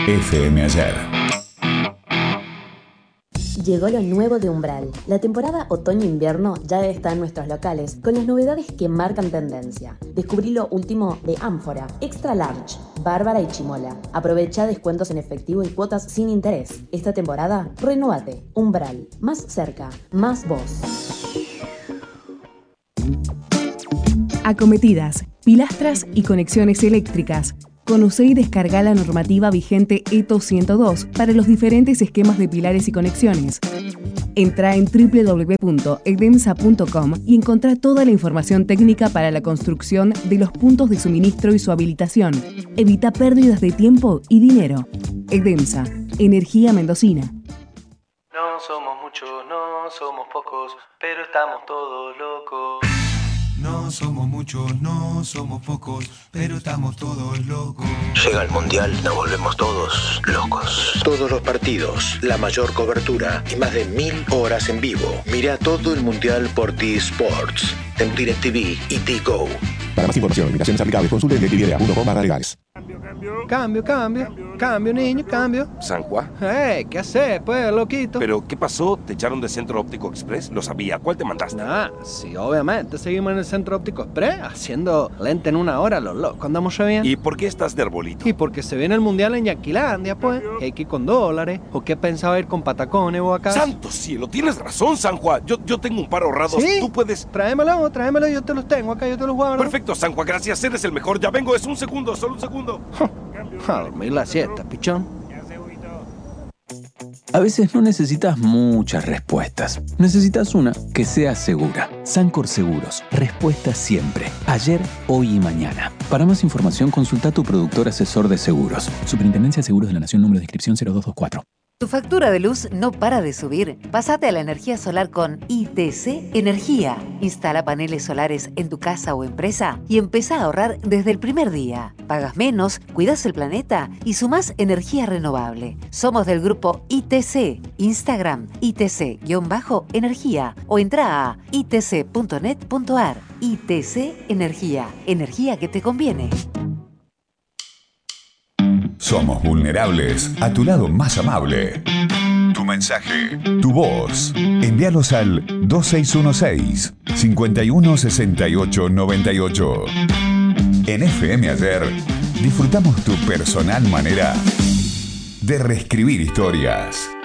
FM Ayer. Llegó lo nuevo de Umbral. La temporada otoño-invierno ya está en nuestros locales con las novedades que marcan tendencia. Descubrí lo último de Ánfora, Extra Large, Bárbara y Chimola. Aprovecha descuentos en efectivo y cuotas sin interés. Esta temporada, renuévate. Umbral. Más cerca, más vos. Acometidas, pilastras y conexiones eléctricas. Conoce y descarga la normativa vigente ETO 102 para los diferentes esquemas de pilares y conexiones. Entra en www.edemsa.com y encontrá toda la información técnica para la construcción de los puntos de suministro y su habilitación. Evita pérdidas de tiempo y dinero. Edemsa, energía mendocina. No somos muchos, no somos pocos, pero estamos todos locos. No somos muchos, no somos pocos, pero estamos todos locos. Llega el Mundial, nos volvemos todos locos. Todos los partidos, la mayor cobertura y más de 1000 horas en vivo. Mira todo el Mundial por T-Sports, en DirecTV y T-Go. Para más información, limitaciones aplicables, consulte en DirecTV.com/legales. Cambio, niño, cambio. ¿San Juan? ¿Qué haces, pues, loquito? ¿Pero qué pasó? ¿Te echaron de Centro Óptico Express? Lo sabía. ¿Cuál te mandaste? Sí, obviamente. Seguimos en el Centro Óptico Express, haciendo lente en 1 hora, los locos. Andamos re bien. ¿Y por qué estás de arbolito? Y porque se viene el Mundial en Yanquilandia, pues. Hay que ir con dólares. ¿O qué pensaba ir con patacones vos acá? ¡Santo cielo! Tienes razón, San Juan. Yo tengo un par ahorrados. ¿Sí? Tú puedes... Tráemelo, yo te los tengo acá, yo te los guardo. Perfecto, San Juan. Gracias, eres el mejor. Ya vengo, es un segundo, solo un segundo. A dormir la siesta, pichón. A veces no necesitas muchas respuestas. Necesitas una que sea segura. Sancor Seguros. Respuesta siempre. Ayer, hoy y mañana. Para más información, consulta a tu productor asesor de seguros. Superintendencia de Seguros de la Nación, número de inscripción 0224. ¿Tu factura de luz no para de subir? Pásate a la energía solar con ITC Energía. Instala paneles solares en tu casa o empresa y empezá a ahorrar desde el primer día. Pagas menos, cuidas el planeta y sumás energía renovable. Somos del grupo ITC. Instagram ITC-energía o entra a itc.net.ar. ITC Energía. Energía que te conviene. Somos vulnerables a tu lado más amable. Tu mensaje, tu voz. Envíalos al 2616-516898. En FM Ayer disfrutamos tu personal manera de reescribir historias.